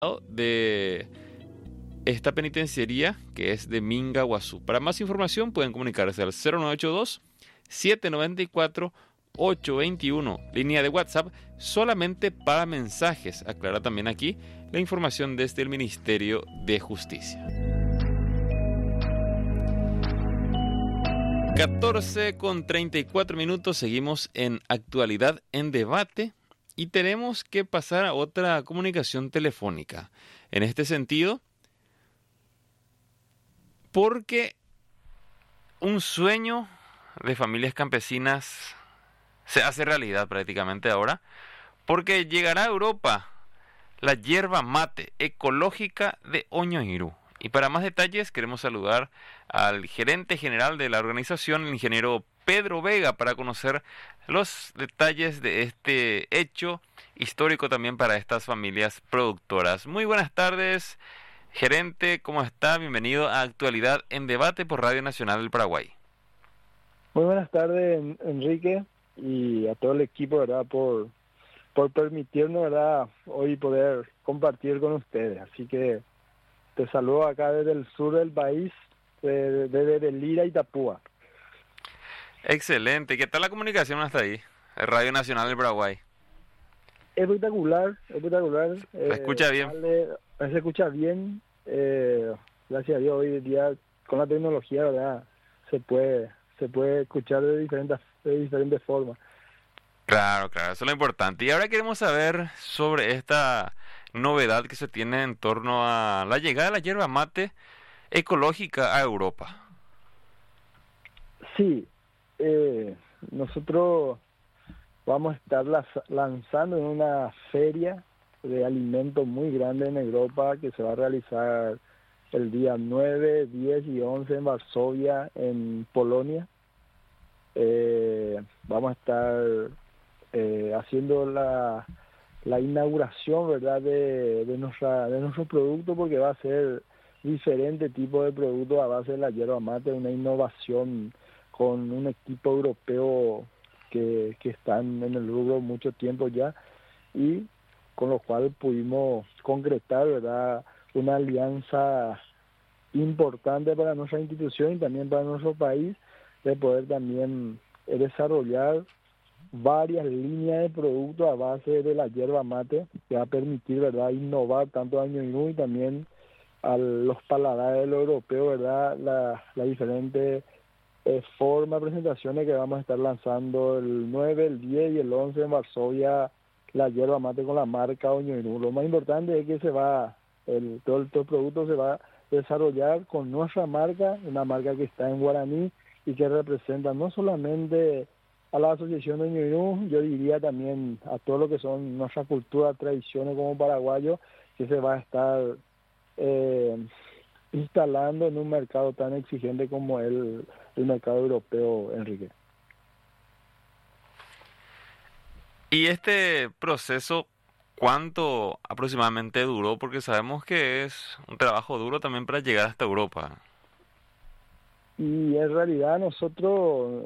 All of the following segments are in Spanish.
de esta penitenciaría que es de Minga, Guazú. Para más información pueden comunicarse al 0982-794-821, línea de WhatsApp solamente para mensajes. Aclara también aquí la información desde el Ministerio de Justicia. 14:34, seguimos en Actualidad en Debate y tenemos que pasar a otra comunicación telefónica. En este sentido, porque un sueño de familias campesinas se hace realidad prácticamente ahora, porque llegará a Europa la yerba mate ecológica de Oñoirú. Y para más detalles queremos saludar al gerente general de la organización, el ingeniero Pedro Vega, para conocer los detalles de este hecho histórico también para estas familias productoras. Muy buenas tardes, gerente, ¿cómo está? Bienvenido a Actualidad en Debate por Radio Nacional del Paraguay. Muy buenas tardes, Enrique, y a todo el equipo, ¿verdad?, por permitirnos, ¿verdad?, hoy poder compartir con ustedes. Así que te saludo acá desde el sur del país, desde Lira, Itapúa. Excelente. ¿Qué tal la comunicación hasta ahí? Radio Nacional del Paraguay. Espectacular, espectacular. ¿Se escucha bien? Se escucha bien. Gracias a Dios, hoy en día con la tecnología, ¿verdad?, se puede escuchar de diferentes formas. Claro, eso es lo importante. Y ahora queremos saber sobre esta novedad que se tiene en torno a la llegada de la yerba mate ecológica a Europa. Sí, nosotros vamos a estar lanzando en una feria de alimentos muy grande en Europa que se va a realizar el día 9, 10 y 11 en Varsovia, en Polonia. Vamos a estar haciendo la inauguración, ¿verdad?, de nuestro producto, porque va a ser diferente tipo de producto a base de la yerba mate, una innovación con un equipo europeo que están en el rubro mucho tiempo ya, y con lo cual pudimos concretar, ¿verdad?, una alianza importante para nuestra institución y también para nuestro país, de poder también desarrollar varias líneas de productos a base de la yerba mate, que va a permitir, ¿verdad?, innovar tanto a Ñuñú y también a los paladares de lo europeo, ¿verdad?, la diferente forma de presentaciones que vamos a estar lanzando el 9, el 10 y el 11 en Varsovia, la yerba mate con la marca Oñoirú. Lo más importante es que todo el producto se va a desarrollar con nuestra marca, una marca que está en guaraní y que representa no solamente a la Asociación de Ñuñú, yo diría también a todo lo que son nuestra cultura, tradiciones como paraguayos, que se va a estar instalando en un mercado tan exigente como el mercado europeo, Enrique. ¿Y este proceso cuánto aproximadamente duró? Porque sabemos que es un trabajo duro también para llegar hasta Europa. Y en realidad nosotros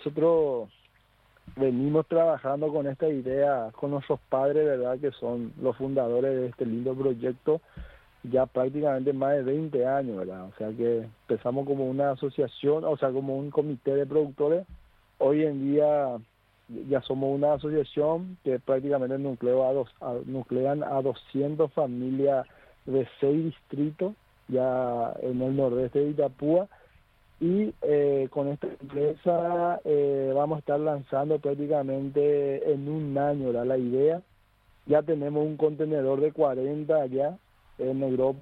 venimos trabajando con esta idea con nuestros padres, ¿verdad?, que son los fundadores de este lindo proyecto, ya prácticamente más de 20 años, ¿verdad? O sea que empezamos como una asociación, o sea, como un comité de productores. Hoy en día ya somos una asociación que prácticamente nuclean a 200 familias de 6 distritos, ya en el nordeste de Itapúa. Y con esta empresa vamos a estar lanzando prácticamente en un año, ¿verdad?, la idea. Ya tenemos un contenedor de 40 allá en Europa,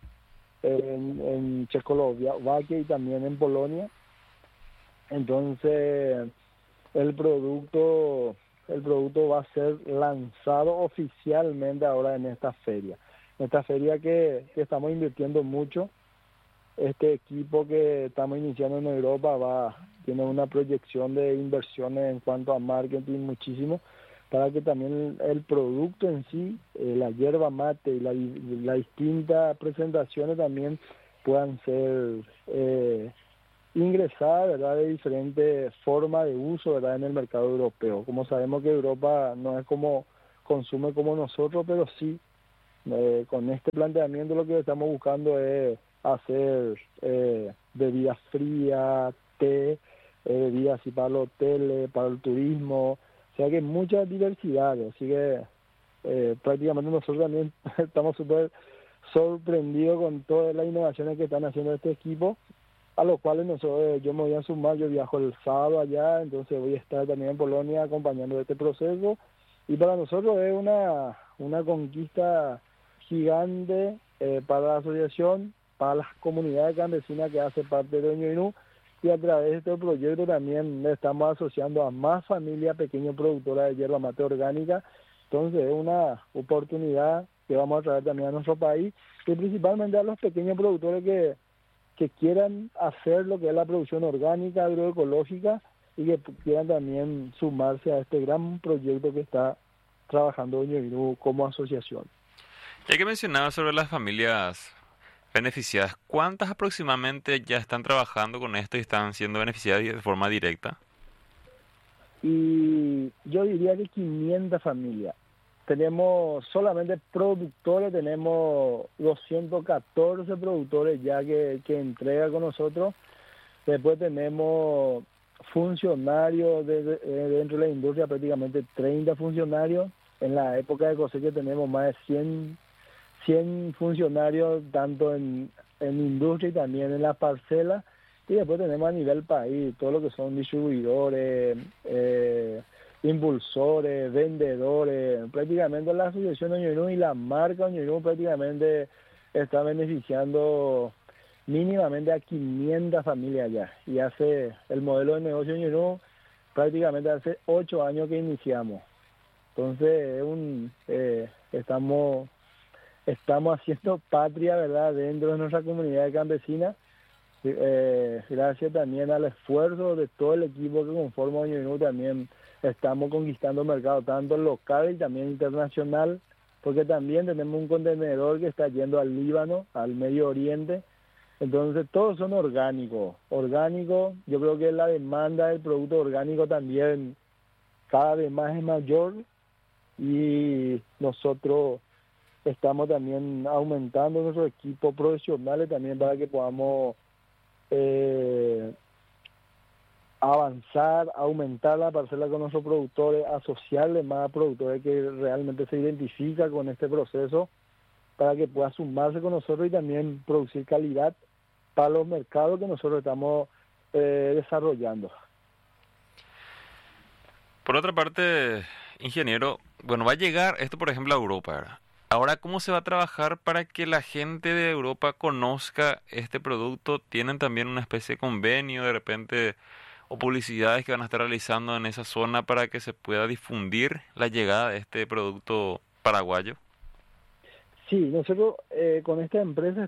en Checoslovaquia y también en Polonia. Entonces el producto va a ser lanzado oficialmente ahora en esta feria que estamos invirtiendo mucho. Este equipo que estamos iniciando en Europa tiene una proyección de inversiones en cuanto a marketing muchísimo, para que también el producto en sí, la yerba mate y las distintas presentaciones también puedan ser ingresadas, ¿verdad?, de diferentes formas de uso, ¿verdad?, en el mercado europeo. Como sabemos que Europa no es como consume como nosotros, pero sí Con este planteamiento lo que estamos buscando es hacer bebidas frías, té, bebidas así para los hoteles, para el turismo, o sea que mucha diversidad, así que prácticamente nosotros también estamos súper sorprendidos con todas las innovaciones que están haciendo este equipo, a los cuales nosotros, yo me voy a sumar, yo viajo el sábado allá, entonces voy a estar también en Polonia acompañando este proceso, y para nosotros es una conquista gigante para la asociación, para las comunidades campesinas que hace parte de Ñuñoa, y a través de este proyecto también estamos asociando a más familias pequeñas productoras de yerba mate orgánica. Entonces es una oportunidad que vamos a traer también a nuestro país, y principalmente a los pequeños productores que quieran hacer lo que es la producción orgánica, agroecológica, y que quieran también sumarse a este gran proyecto que está trabajando Ñuñoa como asociación. Ya que mencionaba sobre las familias beneficiadas, ¿cuántas aproximadamente ya están trabajando con esto y están siendo beneficiadas de forma directa? Y yo diría que 500 familias. Tenemos solamente productores, tenemos 214 productores ya que entregan con nosotros. Después tenemos funcionarios dentro de la industria, prácticamente 30 funcionarios. En la época de cosecha tenemos más de 100 funcionarios, tanto en industria y también en la parcela. Y después tenemos a nivel país, todo lo que son distribuidores, impulsores, vendedores. Prácticamente la asociación Ñuñoa y la marca Ñuñoa prácticamente está beneficiando mínimamente a 500 familias ya. Y hace el modelo de negocio Ñuñoa prácticamente hace 8 años que iniciamos. Entonces estamos haciendo patria, ¿verdad?, dentro de nuestra comunidad campesina. Gracias también al esfuerzo de todo el equipo que conforma Ñuñoa, también estamos conquistando mercado tanto local y también internacional, porque también tenemos un contenedor que está yendo al Líbano, al Medio Oriente. Entonces todos son orgánicos. Yo creo que la demanda del producto orgánico también cada vez más es mayor, y nosotros estamos también aumentando nuestro equipo profesionales también para que podamos avanzar, aumentar la parcela con nuestros productores, asociarle más a productores que realmente se identifican con este proceso, para que pueda sumarse con nosotros y también producir calidad para los mercados que nosotros estamos desarrollando. Por otra parte, ingeniero, bueno, va a llegar esto, por ejemplo, a Europa, ¿verdad? Ahora, ¿cómo se va a trabajar para que la gente de Europa conozca este producto? ¿Tienen también una especie de convenio de repente o publicidades que van a estar realizando en esa zona para que se pueda difundir la llegada de este producto paraguayo? Sí, nosotros con esta empresa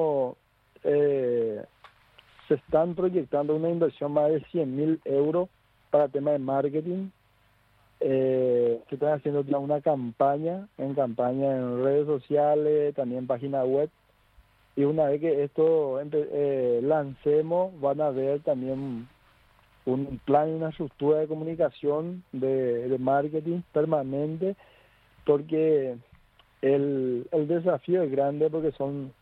se están proyectando una inversión más de 100.000 euros para tema de marketing. Se están haciendo ya una campaña en redes sociales, también página web, y una vez que esto lancemos, van a ver también un plan y una estructura de comunicación de marketing permanente, porque el desafío es grande, porque son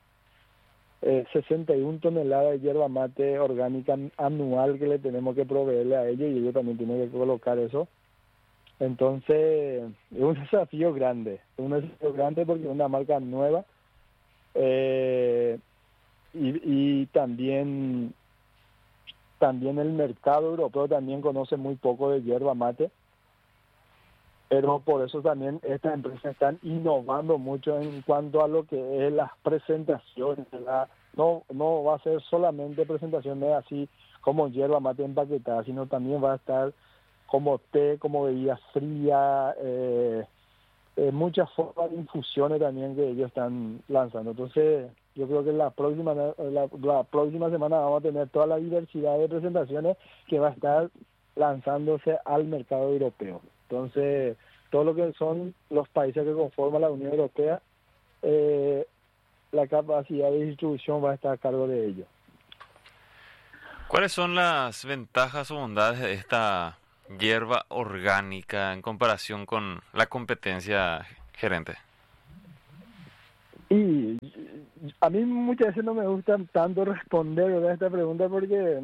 61 toneladas de yerba mate orgánica anual que le tenemos que proveerle a ellos, y ellos también tienen que colocar eso. Entonces es un desafío grande porque es una marca nueva, y también el mercado europeo también conoce muy poco de yerba mate, pero por eso también estas empresas están innovando mucho en cuanto a lo que es las presentaciones, ¿verdad? No va a ser solamente presentaciones así como yerba mate empaquetada, sino también va a estar como té, como bebida fría, muchas formas de infusiones también que ellos están lanzando. Entonces yo creo que la próxima semana vamos a tener toda la diversidad de presentaciones que va a estar lanzándose al mercado europeo. Entonces todo lo que son los países que conforman la Unión Europea, la capacidad de distribución va a estar a cargo de ellos. ¿Cuáles son las ventajas o bondades de esta hierba orgánica en comparación con la competencia, gerente? Y a mí muchas veces no me gusta tanto responder, ¿verdad?, a esta pregunta porque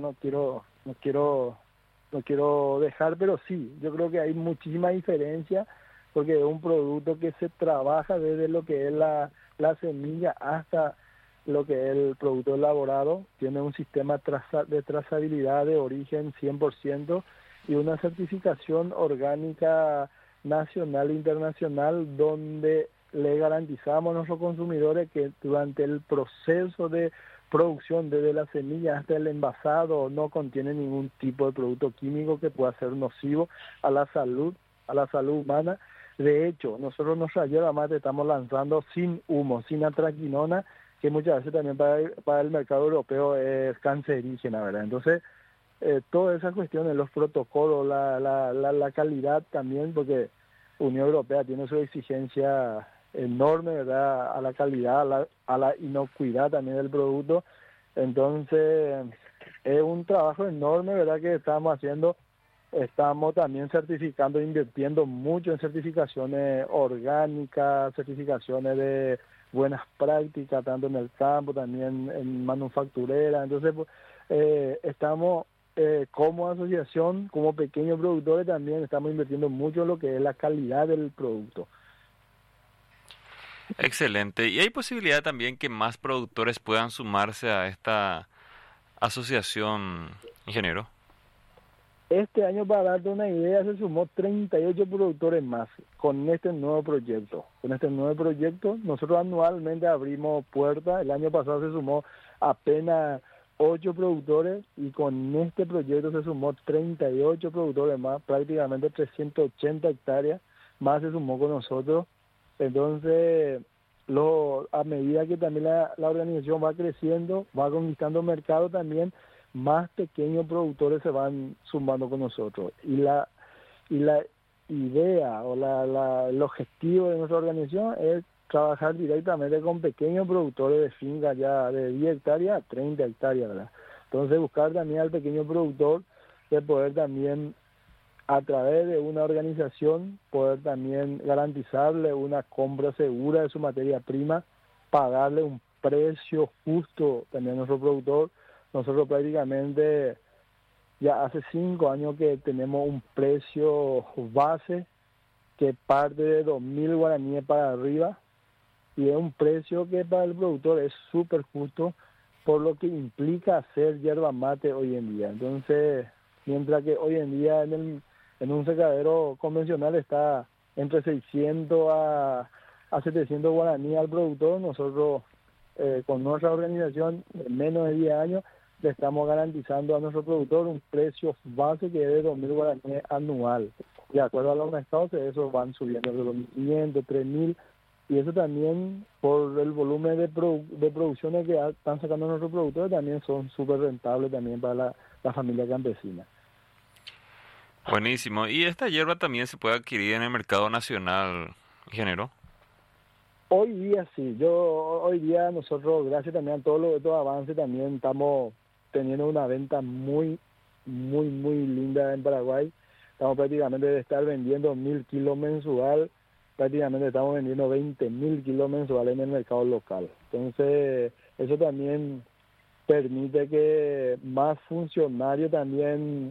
no quiero dejar, pero sí, yo creo que hay muchísima diferencia porque es un producto que se trabaja desde lo que es la semilla hasta lo que es el producto elaborado, tiene un sistema de trazabilidad de origen 100% y una certificación orgánica nacional e internacional donde le garantizamos a nuestros consumidores que durante el proceso de producción, desde la semilla hasta el envasado, no contiene ningún tipo de producto químico que pueda ser nocivo a la salud humana. De hecho, nosotros nuestra yerba mate estamos lanzando sin humo, sin antraquinona, que muchas veces también para el mercado europeo es cancerígena, ¿verdad? Entonces, todas esas cuestiones, los protocolos, la calidad también, porque Unión Europea tiene su exigencia enorme, ¿verdad?, a la calidad, a la inocuidad también del producto. Entonces, es un trabajo enorme, ¿verdad?, que estamos haciendo. Estamos también certificando, invirtiendo mucho en certificaciones orgánicas, certificaciones de buenas prácticas, tanto en el campo, también en manufacturera. Entonces, estamos como asociación, como pequeños productores, también estamos invirtiendo mucho en lo que es la calidad del producto. Excelente. ¿Y hay posibilidad también que más productores puedan sumarse a esta asociación, ingeniero? Este año, para darte una idea, se sumó 38 productores más con este nuevo proyecto. Con este nuevo proyecto, nosotros anualmente abrimos puertas. El año pasado se sumó apenas 8 productores y con este proyecto se sumó 38 productores más, prácticamente 380 hectáreas más se sumó con nosotros. Entonces, a medida que también la organización va creciendo, va conquistando mercado también, más pequeños productores se van sumando con nosotros. Y la idea o el objetivo de nuestra organización es trabajar directamente con pequeños productores de finca ya de 10 hectáreas a 30 hectáreas, ¿verdad? Entonces buscar también al pequeño productor de poder también, a través de una organización, poder también garantizarle una compra segura de su materia prima, pagarle un precio justo también a nuestro productor. Nosotros prácticamente ya hace 5 años que tenemos un precio base que parte de 2.000 guaraníes para arriba y es un precio que para el productor es súper justo por lo que implica hacer yerba mate hoy en día. Entonces, mientras que hoy en día en un secadero convencional está entre 600 a 700 guaraníes al productor, nosotros con nuestra organización en menos de 10 años le estamos garantizando a nuestro productor un precio base que es de 2.000 guaraníes anual. De acuerdo a los mercados, esos van subiendo de 2.500, 3.000, y eso también por el volumen de producciones que están sacando nuestros productores también son súper rentables también para la familia campesina. Buenísimo. ¿Y esta hierba también se puede adquirir en el mercado nacional, ingeniero? Hoy día sí, hoy día nosotros, gracias también a estos avances, también estamos teniendo una venta muy linda en Paraguay. Estamos prácticamente de estar vendiendo 1.000 kilos mensual, prácticamente estamos vendiendo 20.000 kilos mensuales en el mercado local. Entonces, eso también permite que más funcionarios también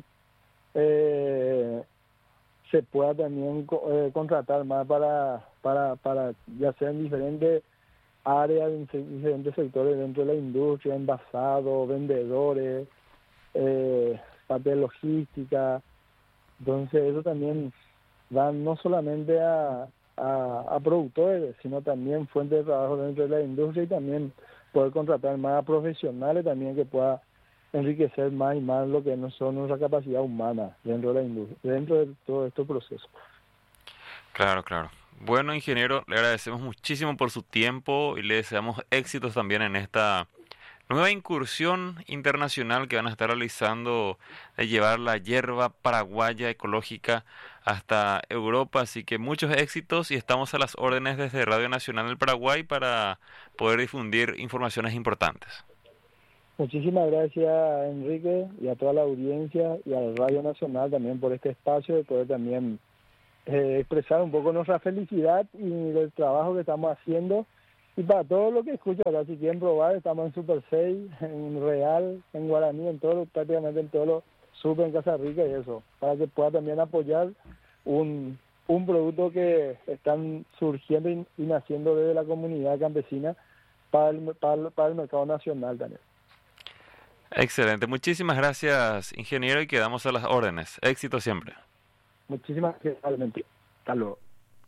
se pueda también contratar más para ya sea en diferentes áreas, en diferentes sectores dentro de la industria, envasados, vendedores, parte de logística. Entonces eso también va no solamente a productores, sino también fuente de trabajo dentro de la industria y también poder contratar más profesionales también que pueda enriquecer más y más lo que no son nuestra capacidad humana dentro de la industria, dentro de todo este proceso. Claro, claro. Bueno, ingeniero, le agradecemos muchísimo por su tiempo y le deseamos éxitos también en esta nueva incursión internacional que van a estar realizando de llevar la hierba paraguaya ecológica hasta Europa. Así que muchos éxitos y estamos a las órdenes desde Radio Nacional del Paraguay para poder difundir informaciones importantes. Muchísimas gracias, Enrique, y a toda la audiencia y a la Radio Nacional también por este espacio de poder también expresar un poco nuestra felicidad y el trabajo que estamos haciendo Y para todo lo que escucha, acá, si quieren probar, estamos en Super 6, en Real, en Guaraní, prácticamente en todos los super en Casa Rica y eso, para que pueda también apoyar un producto que están surgiendo y naciendo desde la comunidad campesina para el mercado nacional también. Excelente, muchísimas gracias, ingeniero, y quedamos a las órdenes. Éxito siempre. Muchísimas gracias, realmente. Hasta luego.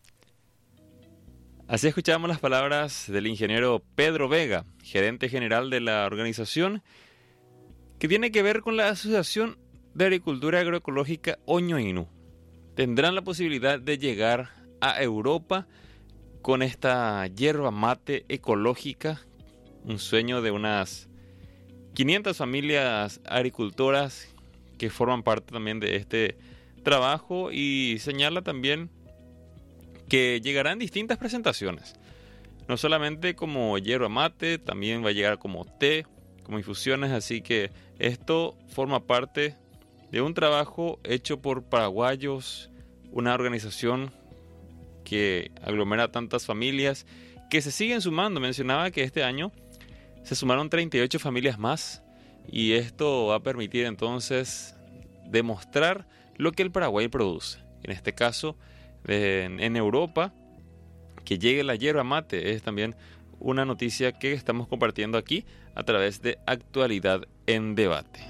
Así escuchamos las palabras del ingeniero Pedro Vega, gerente general de la organización, que tiene que ver con la Asociación de Agricultura Agroecológica Oñoinú. Tendrán la posibilidad de llegar a Europa con esta yerba mate ecológica, un sueño de unas 500 familias agricultoras que forman parte también de este trabajo, y señala también que llegarán distintas presentaciones, no solamente como yerba mate, también va a llegar como té, como infusiones, así que esto forma parte de un trabajo hecho por paraguayos, una organización que aglomera tantas familias que se siguen sumando. Mencionaba que este año se sumaron 38 familias más, y esto va a permitir entonces demostrar lo que el Paraguay produce. En este caso, en Europa, que llegue la yerba mate es también una noticia que estamos compartiendo aquí a través de Actualidad en Debate.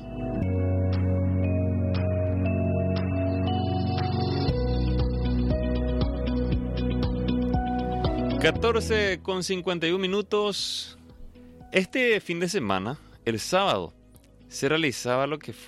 (14:51). Este fin de semana, el sábado, se realizaba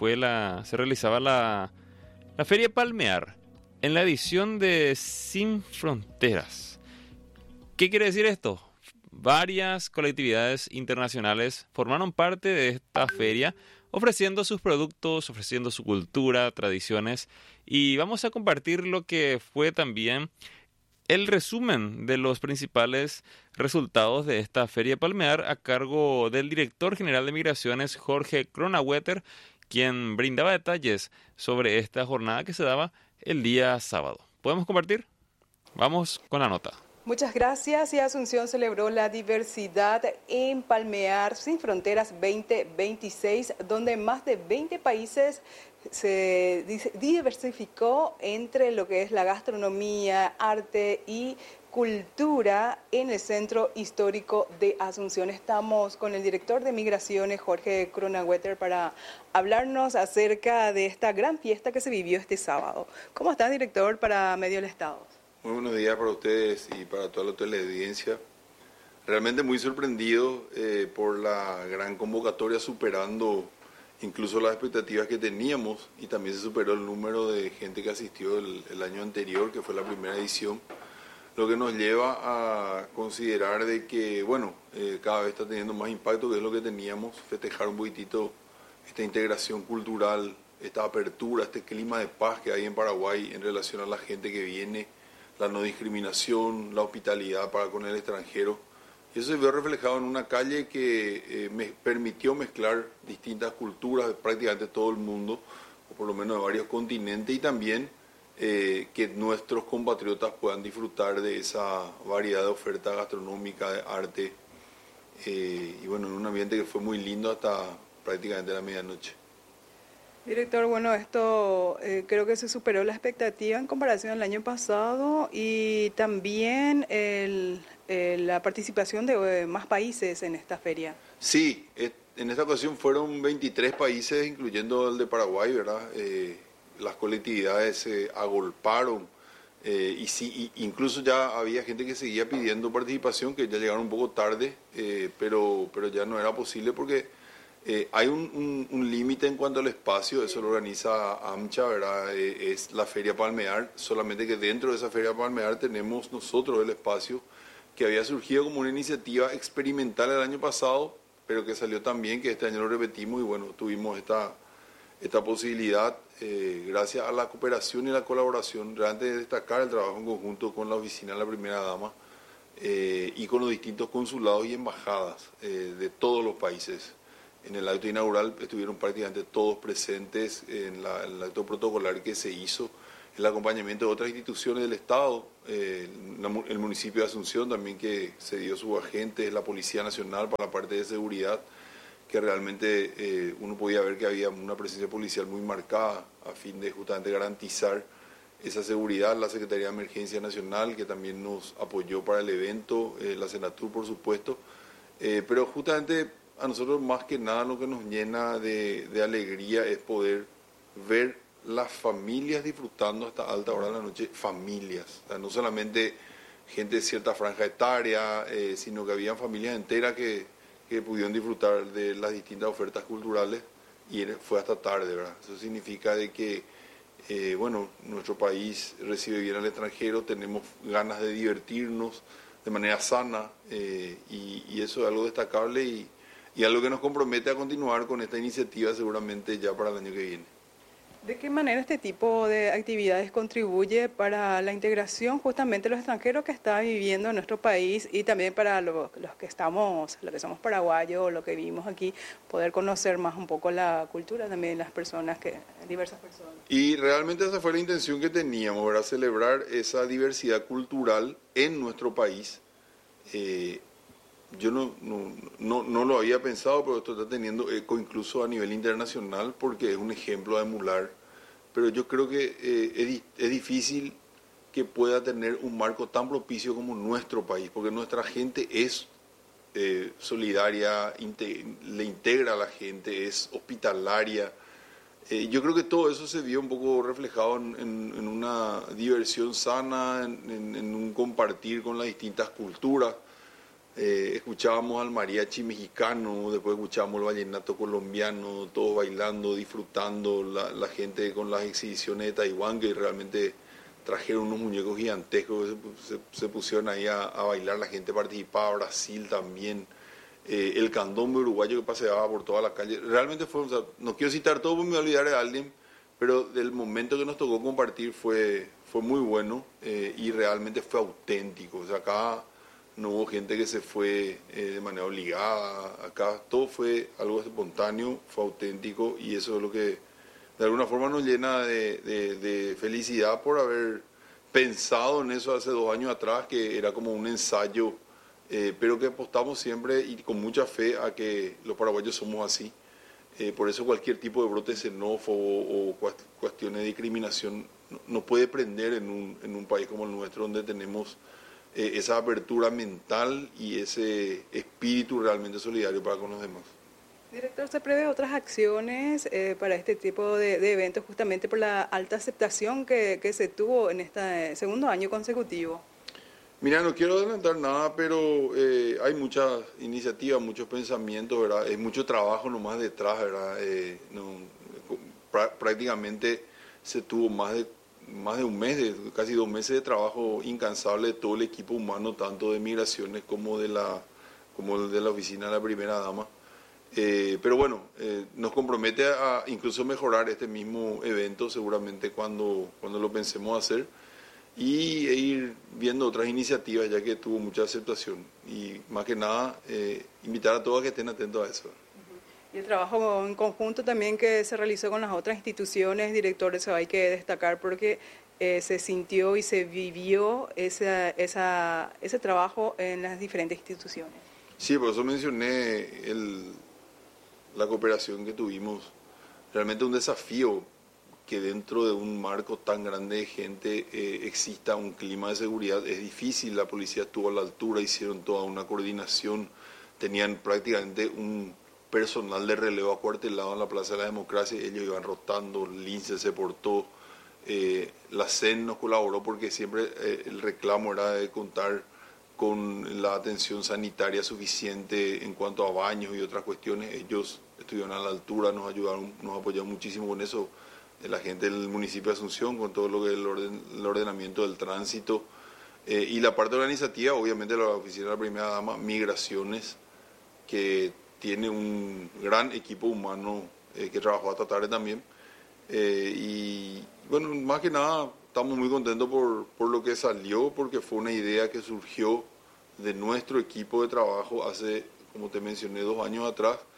la Feria Palmear, en la edición de Sin Fronteras. ¿Qué quiere decir esto? Varias colectividades internacionales formaron parte de esta feria, ofreciendo sus productos, ofreciendo su cultura, tradiciones, y vamos a compartir lo que fue también el resumen de los principales resultados de esta Feria Palmear a cargo del director general de Migraciones, Jorge Kronawetter, quien brindaba detalles sobre esta jornada que se daba el día sábado. ¿Podemos compartir? Vamos con la nota. Muchas gracias. Y Asunción celebró la diversidad en Palmear Sin Fronteras 2026, donde más de 20 países se diversificó entre lo que es la gastronomía, arte y cultura en el Centro Histórico de Asunción. Estamos con el director de Migraciones, Jorge Kronawetter, para hablarnos acerca de esta gran fiesta que se vivió este sábado. ¿Cómo está, director, para Medio del Estado? Muy buenos días para ustedes y para toda la teleaudiencia. Realmente muy sorprendido por la gran convocatoria, superando incluso las expectativas que teníamos, y también se superó el número de gente que asistió el año anterior, que fue la primera edición, lo que nos lleva a considerar de que, bueno, cada vez está teniendo más impacto, que es lo que teníamos, festejar un poquitito esta integración cultural, esta apertura, este clima de paz que hay en Paraguay en relación a la gente que viene, la no discriminación, la hospitalidad para con el extranjero. Y eso se vio reflejado en una calle que me permitió mezclar distintas culturas de prácticamente todo el mundo, o por lo menos de varios continentes, y también que nuestros compatriotas puedan disfrutar de esa variedad de oferta gastronómica, de arte, y bueno, en un ambiente que fue muy lindo hasta prácticamente la medianoche. Director, bueno, esto creo que se superó la expectativa en comparación al año pasado, y también la participación de más países en esta feria. Sí, en esta ocasión fueron 23 países, incluyendo el de Paraguay, ¿verdad? Las colectividades se agolparon, y sí, incluso ya había gente que seguía pidiendo participación, que ya llegaron un poco tarde, pero ya no era posible porque hay un límite en cuanto al espacio. Eso lo organiza AMCHA, ¿verdad? Es la Feria Palmear, solamente que dentro de esa Feria Palmear tenemos nosotros el espacio que había surgido como una iniciativa experimental el año pasado, pero que salió tan bien que este año lo repetimos, y bueno, tuvimos esta posibilidad gracias a la cooperación y la colaboración. Realmente destacar el trabajo en conjunto con la oficina de la Primera Dama y con los distintos consulados y embajadas de todos los países. En el acto inaugural estuvieron prácticamente todos presentes en el acto protocolar que se hizo, el acompañamiento de otras instituciones del Estado, el municipio de Asunción también, que se dio sus agentes, la Policía Nacional para la parte de seguridad, que realmente uno podía ver que había una presencia policial muy marcada a fin de justamente garantizar esa seguridad. La Secretaría de Emergencia Nacional, que también nos apoyó para el evento, la Senatur, por supuesto, pero justamente a nosotros más que nada lo que nos llena de alegría es poder ver las familias disfrutando hasta alta hora de la noche, familias, o sea, no solamente gente de cierta franja etaria, sino que habían familias enteras que pudieron disfrutar de las distintas ofertas culturales, y fue hasta tarde, ¿verdad? Eso significa de que, bueno, nuestro país recibe bien al extranjero, tenemos ganas de divertirnos de manera sana, y eso es algo destacable y algo que nos compromete a continuar con esta iniciativa seguramente ya para el año que viene. ¿De qué manera este tipo de actividades contribuye para la integración justamente de los extranjeros que están viviendo en nuestro país, y también para los que somos paraguayos, los que vivimos aquí, poder conocer más un poco la cultura también de las personas, diversas personas? Y realmente esa fue la intención que teníamos, ¿verdad? Celebrar esa diversidad cultural en nuestro país. Yo no lo había pensado, pero esto está teniendo eco incluso a nivel internacional porque es un ejemplo a emular. Pero yo creo que es difícil que pueda tener un marco tan propicio como nuestro país, porque nuestra gente es solidaria, le integra a la gente, es hospitalaria. Yo creo que todo eso se vio un poco reflejado en una diversión sana, en un compartir con las distintas culturas. Escuchábamos al mariachi mexicano, después escuchábamos el vallenato colombiano, todos bailando, disfrutando, la gente con las exhibiciones de Taiwán, que realmente trajeron unos muñecos gigantescos, se pusieron ahí a bailar, la gente participaba, Brasil también, el candombe uruguayo que paseaba por toda la calle, realmente fue, o sea, no quiero citar todo porque me voy a olvidar de alguien, pero del momento que nos tocó compartir fue muy bueno, y realmente fue auténtico. O sea, acá no hubo gente que se fue de manera obligada, acá todo fue algo espontáneo, fue auténtico, y eso es lo que de alguna forma nos llena de felicidad por haber pensado en eso hace 2 años atrás, que era como un ensayo, pero que apostamos siempre y con mucha fe a que los paraguayos somos así. Por eso cualquier tipo de brote xenófobo o cuestiones de discriminación no puede prender en un país como el nuestro, donde tenemos esa apertura mental y ese espíritu realmente solidario para con los demás. Director, ¿se prevé otras acciones para este tipo de eventos justamente por la alta aceptación que se tuvo en este segundo año consecutivo? Mira, no quiero adelantar nada, pero hay muchas iniciativas, muchos pensamientos, ¿verdad? Es mucho trabajo nomás detrás, ¿verdad? Prácticamente se tuvo más de un mes, casi 2 meses de trabajo incansable de todo el equipo humano, tanto de migraciones como de la oficina de la primera dama. Pero bueno, nos compromete a incluso mejorar este mismo evento seguramente cuando lo pensemos hacer, e ir viendo otras iniciativas, ya que tuvo mucha aceptación, y más que nada invitar a todos a que estén atentos a eso. Y el trabajo en conjunto también que se realizó con las otras instituciones, directores, hay que destacar porque se sintió y se vivió ese trabajo en las diferentes instituciones. Sí, por eso mencioné la cooperación que tuvimos. Realmente un desafío que dentro de un marco tan grande de gente exista un clima de seguridad. Es difícil, la policía estuvo a la altura, hicieron toda una coordinación, tenían prácticamente un personal de relevo acuartelado en la Plaza de la Democracia, ellos iban rotando, el INSE se portó, la CEN nos colaboró porque siempre el reclamo era de contar con la atención sanitaria suficiente en cuanto a baños y otras cuestiones. Ellos estuvieron a la altura, nos ayudaron, nos apoyaron muchísimo con eso, la gente del municipio de Asunción, con todo lo que es el ordenamiento del tránsito, y la parte organizativa, obviamente la oficina de la primera dama, migraciones, que tiene un gran equipo humano que trabajó hasta tarde también, y bueno, más que nada estamos muy contentos por lo que salió, porque fue una idea que surgió de nuestro equipo de trabajo hace, como te mencioné, 2 años atrás,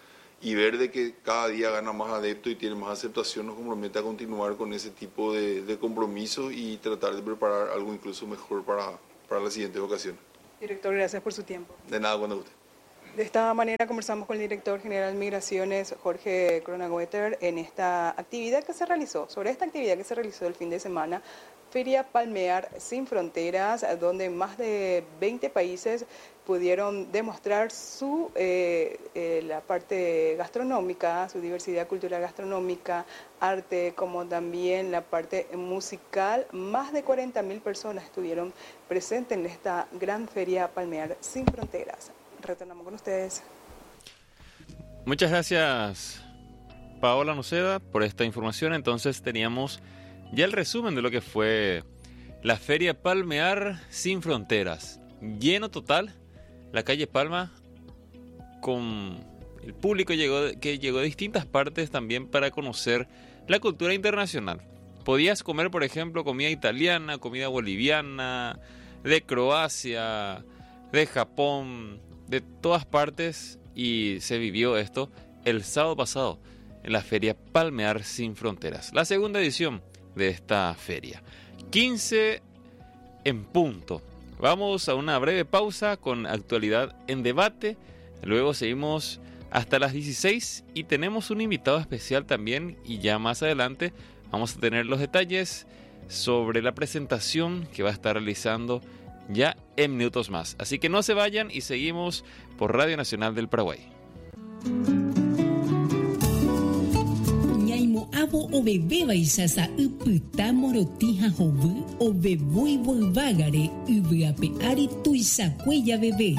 y ver de que cada día gana más adeptos y tiene más aceptación, nos compromete a continuar con ese tipo de compromisos y tratar de preparar algo incluso mejor para las siguientes ocasiones. Director, gracias por su tiempo. De nada, cuando guste. De esta manera conversamos con el director general de Migraciones, Jorge Cronagüeter, en esta actividad que se realizó, sobre esta actividad que se realizó el fin de semana, Feria Palmear Sin Fronteras, donde más de 20 países pudieron demostrar la parte gastronómica, su diversidad cultural gastronómica, arte, como también la parte musical. Más de 40.000 personas estuvieron presentes en esta gran Feria Palmear Sin Fronteras. Retornamos con ustedes. Muchas gracias, Paola Noceda, por esta información. Entonces teníamos ya el resumen de lo que fue la Feria Palmear Sin Fronteras. Lleno total, la calle Palma, con el público que llegó de distintas partes también para conocer la cultura internacional. Podías comer, por ejemplo, comida italiana, comida boliviana, de Croacia, de Japón, de todas partes, y se vivió esto el sábado pasado en la Feria Palmear Sin Fronteras, la segunda edición de esta feria. 15 en punto. Vamos a una breve pausa con actualidad en debate, luego seguimos hasta las 16 y tenemos un invitado especial también, y ya más adelante vamos a tener los detalles sobre la presentación que va a estar realizando ya en minutos más. Así que no se vayan y seguimos por Radio Nacional del Paraguay. Ñaimo abo o bebé baisasa uputa morotija hobu o bebui volvagare ubuape ari tuisa cuella bebé.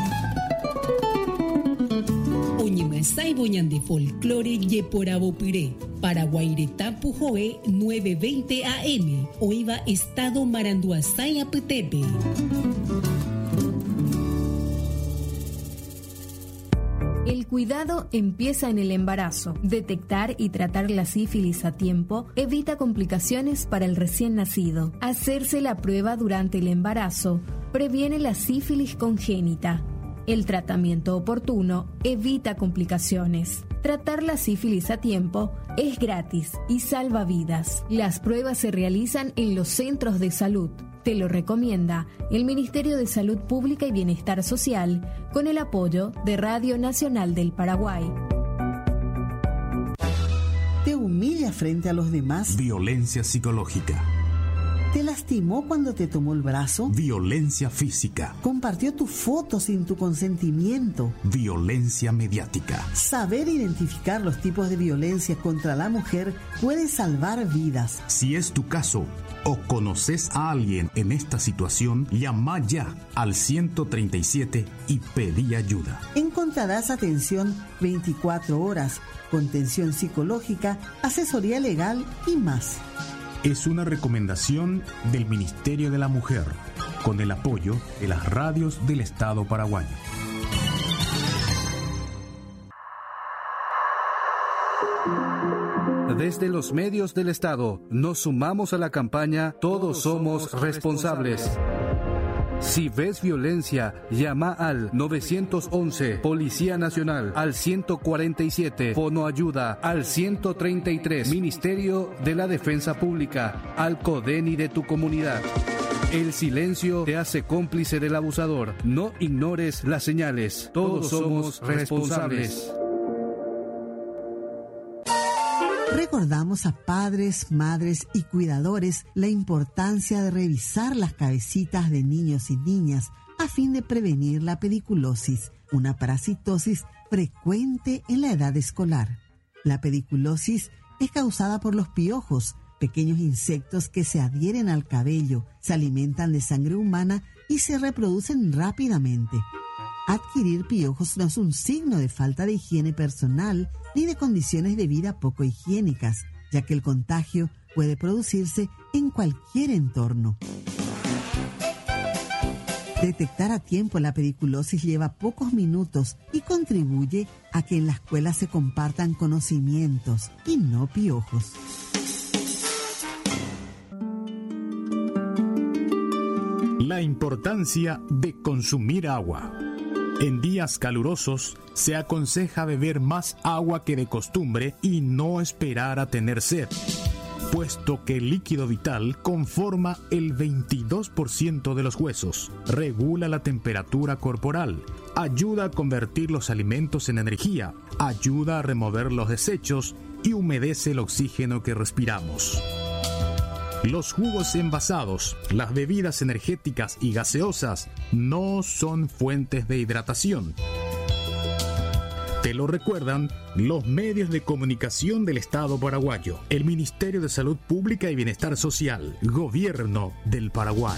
Oñemasai boñan de folclore yeporabo puré. Paraguairetapu Joe 9:20 AM. Oiva Estado Maranduazay Aputepe. El cuidado empieza en el embarazo. Detectar y tratar la sífilis a tiempo evita complicaciones para el recién nacido. Hacerse la prueba durante el embarazo previene la sífilis congénita. El tratamiento oportuno evita complicaciones. Tratar la sífilis a tiempo es gratis y salva vidas. Las pruebas se realizan en los centros de salud. Te lo recomienda el Ministerio de Salud Pública y Bienestar Social con el apoyo de Radio Nacional del Paraguay. ¿Te humilla frente a los demás? Violencia psicológica. ¿Te lastimó cuando te tomó el brazo? Violencia física. ¿Compartió tu foto sin tu consentimiento? Violencia mediática. Saber identificar los tipos de violencia contra la mujer puede salvar vidas. Si es tu caso o conoces a alguien en esta situación, llama ya al 137 y pedí ayuda. Encontrarás atención 24 horas, contención psicológica, asesoría legal y más. Es una recomendación del Ministerio de la Mujer, con el apoyo de las radios del Estado paraguayo. Desde los medios del Estado, nos sumamos a la campaña Todos somos responsables. Si ves violencia, llama al 911, Policía Nacional, al 147, Fono Ayuda, al 133, Ministerio de la Defensa Pública, al CODENI de tu comunidad. El silencio te hace cómplice del abusador. No ignores las señales. Todos somos responsables. Recordamos a padres, madres y cuidadores la importancia de revisar las cabecitas de niños y niñas a fin de prevenir la pediculosis, una parasitosis frecuente en la edad escolar. La pediculosis es causada por los piojos, pequeños insectos que se adhieren al cabello, se alimentan de sangre humana y se reproducen rápidamente. Adquirir piojos no es un signo de falta de higiene personal ni de condiciones de vida poco higiénicas, ya que el contagio puede producirse en cualquier entorno. Detectar a tiempo la pediculosis lleva pocos minutos y contribuye a que en la escuela se compartan conocimientos y no piojos. La importancia de consumir agua. En días calurosos, se aconseja beber más agua que de costumbre y no esperar a tener sed, puesto que el líquido vital conforma el 22% de los huesos, regula la temperatura corporal, ayuda a convertir los alimentos en energía, ayuda a remover los desechos y humedece el oxígeno que respiramos. Los jugos envasados, las bebidas energéticas y gaseosas no son fuentes de hidratación. Te lo recuerdan los medios de comunicación del Estado paraguayo, el Ministerio de Salud Pública y Bienestar Social, Gobierno del Paraguay.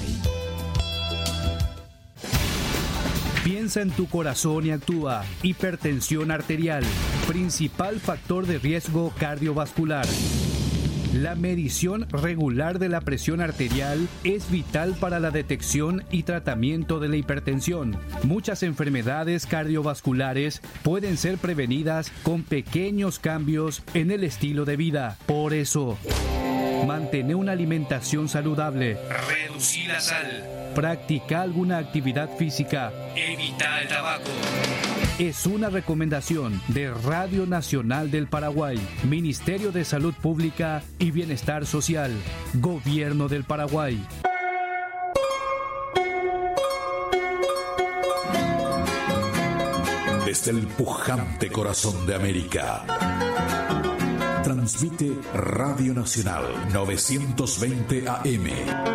Piensa en tu corazón y actúa. Hipertensión arterial, principal factor de riesgo cardiovascular. La medición regular de la presión arterial es vital para la detección y tratamiento de la hipertensión. Muchas enfermedades cardiovasculares pueden ser prevenidas con pequeños cambios en el estilo de vida. Por eso, mantén una alimentación saludable. Reducir la sal. Practica alguna actividad física. Evita el tabaco. Es una recomendación de Radio Nacional del Paraguay, Ministerio de Salud Pública y Bienestar Social, Gobierno del Paraguay. Desde el pujante corazón de América, transmite Radio Nacional 920 AM.